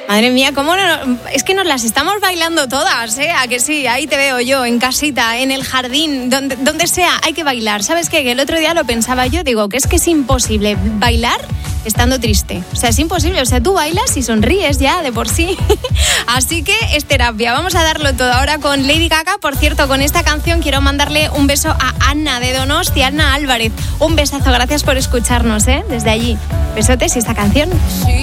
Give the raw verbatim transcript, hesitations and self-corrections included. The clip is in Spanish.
Madre mía, ¿cómo no? Es que nos las estamos bailando todas, ¿eh? ¿A que sí? Ahí te veo yo, en casita, en el jardín, donde, donde sea, hay que bailar. ¿Sabes qué? Que el otro día lo pensaba yo, digo, que es que es imposible bailar estando triste. O sea, es imposible. O sea, tú bailas y sonríes ya de por sí. Así que es terapia. Vamos a darlo todo ahora con Lady Gaga. Por cierto, con esta canción quiero mandarle un beso a Ana de Donosti, Ana Álvarez. Un besazo, gracias por escucharnos, ¿eh? Desde allí. Besotes y esta canción. Sí.